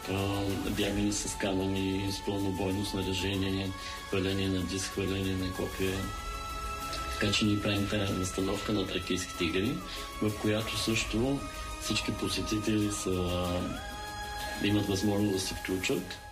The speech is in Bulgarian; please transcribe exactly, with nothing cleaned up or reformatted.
бягане с камъни, с пълнобойно снаряжение, хвърляне на диск, хвърляне на копие. Така че ние правим тази настановка на Тракийските игри, в която също всички посетители са, имат възможност да се включат.